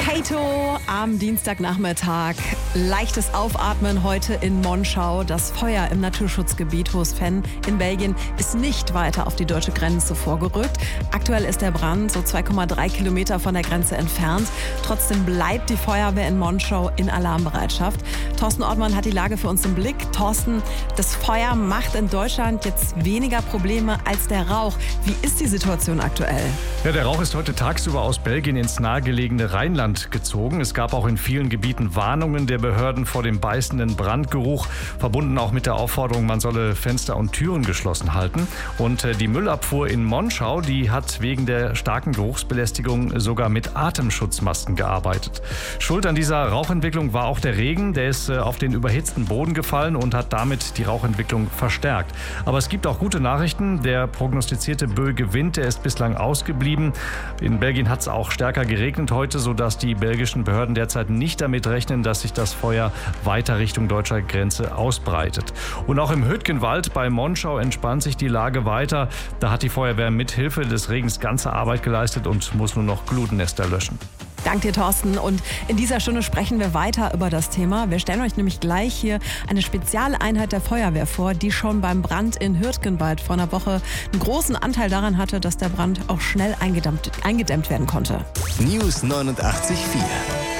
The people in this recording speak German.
Kato am Dienstagnachmittag. Leichtes Aufatmen heute in Monschau. Das Feuer im Naturschutzgebiet Hohes-Venn in Belgien ist nicht weiter auf die deutsche Grenze vorgerückt. Aktuell ist der Brand so 2,3 Kilometer von der Grenze entfernt. Trotzdem bleibt die Feuerwehr in Monschau in Alarmbereitschaft. Thorsten Ortmann hat die Lage für uns im Blick. Thorsten, das Feuer macht in Deutschland jetzt weniger Probleme als der Rauch. Wie ist die Situation aktuell? Ja, der Rauch ist heute tagsüber aus Belgien ins nahegelegene Rheinland gezogen. Es gab auch in vielen Gebieten Warnungen der Behörden vor dem beißenden Brandgeruch, verbunden auch mit der Aufforderung, man solle Fenster und Türen geschlossen halten. Und die Müllabfuhr in Monschau, die hat wegen der starken Geruchsbelästigung sogar mit Atemschutzmasken gearbeitet. Schuld an dieser Rauchentwicklung war auch der Regen. Der ist auf den überhitzten Boden gefallen und hat damit die Rauchentwicklung verstärkt. Aber es gibt auch gute Nachrichten. Der prognostizierte böige Wind, der ist bislang ausgeblieben. In Belgien hat es auch stärker geregnet heute, sodass die belgischen Behörden derzeit nicht damit rechnen, dass sich das Feuer weiter Richtung deutscher Grenze ausbreitet. Und auch im Hüttgenwald bei Monschau entspannt sich die Lage weiter. Da hat die Feuerwehr mit Hilfe des Regens ganze Arbeit geleistet und muss nur noch Glutnester löschen. Danke dir, Thorsten. Und in dieser Stunde sprechen wir weiter über das Thema. Wir stellen euch nämlich gleich hier eine Spezialeinheit der Feuerwehr vor, die schon beim Brand in Hüttgenwald vor einer Woche einen großen Anteil daran hatte, dass der Brand auch schnell eingedämmt werden konnte. News 89.4